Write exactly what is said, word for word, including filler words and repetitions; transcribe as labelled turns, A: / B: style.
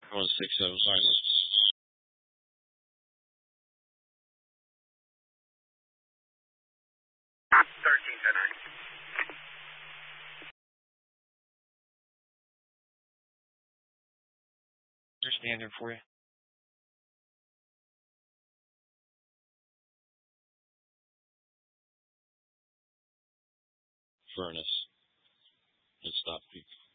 A: One six seven five.
B: Thirteen ten nine.
C: They're standard for you.
A: Furnace. And stop peak.